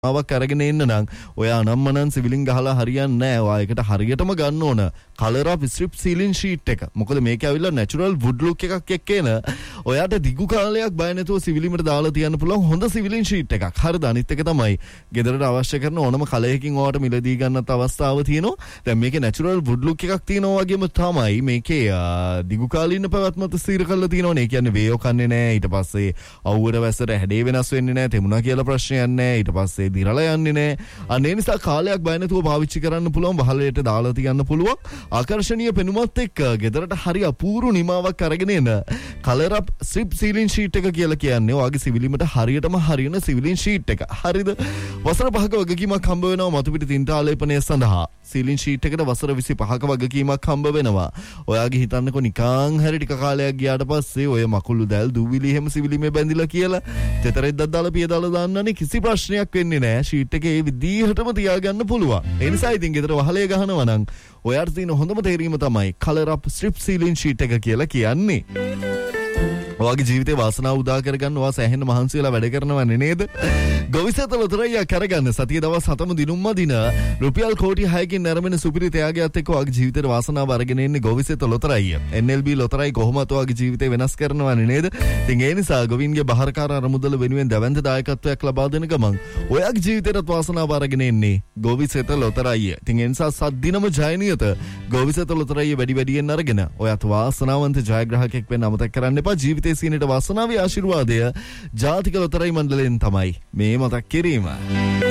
මාවක් අරගෙන ඉන්න නම් ඔයා නම්මනම් සිවිලින් ගහලා හරියන්නේ නැහැ. ඔයා ඒකට හරියටම ගන්න ඕන color of strip ceiling sheet එක. මොකද මේක ඇවිල්ලා natural wood look එකක් එක්කේන ඔයාට දිගු කාලයක් බය නැතුව සිවිලිමට දාලා තියන්න පුළුවන් හොඳ සිවිලින් sheet එකක්. හරිද? අනිත් එක තමයි ගෙදරට අවශ්‍ය කරන ඕනම කලයකින් ඔයාට මිලදී ගන්නත් අවස්ථාව තියෙනවා. දැන් මේකේ natural wood look එකක් තියෙනවා වගේම තමයි මේකේ දිගු කාලින පැවැත්මත් ස්ථිර කරලා තියෙනවනේ. ඒ කියන්නේ වේයෝ කන්නේ නැහැ. ඊට පස්සේ අවුවට වැස්සට හැඩේ වෙනස් වෙන්නේ නැහැ. තෙමුණා කියලා ප්‍රශ්නයක් නැහැ. ඊට පස්සේ දිරලා යන්නේ නැහැ. අනේ නිසා කාලයක් බය නැතුව පාවිච්චි කරන්න පුළුවන්. වහලයට දාලා තියන්න පුළුවන්. ආකර්ශනීය පෙනුමත් එක්ක ගෙදරට හරි අපූර්ව නිමාවක් අරගෙන එන color up strip ceiling sheet එක කියලා කියන්නේ ඔයාගේ සිවිලිමට හරියටම හරියන සිවිලින් sheet එක. හරිද? වසර 5ක වගකීමක් හම්බ වෙනවා මතුපිට තින්ත ආලේපනය සඳහා. සීලින් sheet එකට වසර 25ක වගකීමක් හම්බ වෙනවා. ඔයාගේ හිතන්නකෝ නිකං හරි ටික කාලයක් ගියාට පස්සේ ඔය මකුළු දැල් දූවිලි එහෙම සිවිලිමේ බැඳිලා කියලා තෙතරෙද්දක් දාලා පියදාලා දාන්නනේ කිසි ප්‍රශ්නයක් වෙන්නේ නැහැ. sheet එකේ ඒ විදිහටම තියාගන්න පුළුවන්. ඒ නිසා ඉතින් ගෙදර වහලේ ගහනවා නම් ඔයාට තියෙන හොඳම තේරීම තමයි color up strip ceiling sheet එක කියලා කියන්නේ. ඔයාගේ ජීවිතේ වාසනාව උදා කරගන්න ඔයා සෑහෙන මහන්සි වෙලා වැඩ කරනවන්නේ නේද? ගොවිසැත ලොතරැයියක් කරගන්න සතිය දවස් 7ම දිනුම්ම දින රුපියල් කෝටි 6කින් නැරඹෙන සුපිරි තෑගයක් එක්ක ඔයාගේ ජීවිතේ වාසනාව අරගෙන ඉන්නේ ගොවිසැත ලොතරැයිය. NLB ලොතරැයි කොහොමද ඔයාගේ ජීවිතේ වෙනස් කරනවන්නේ නේද? ඉතින් ඒ නිසා ගොවින්ගේ බහරකාර අරමුදල වෙනුවෙන් දැවැන්ත දායකත්වයක් ලබා දෙන ගමන් ඔයාගේ ජීවිතේට වාසනාව අරගෙන ඉන්නේ ගොවිසැත ලොතරැයිය. ඉතින් ඒ නිසා සත් දිනම ජයනියත ගොවිසැත ලොතරැයිය වැඩි වැඩියෙන් අරගෙන ඔයාට වාසනාවන්ත ජයග්‍රාහකෙක් වෙන්න අමතක කරන්න එපා. ජීවිතේ සීනට වාසනාවේ ආශිර්වාදය ජාතික ලොතරැයි මණ්ඩලයෙන් තමයි මේ මතක් කිරීම.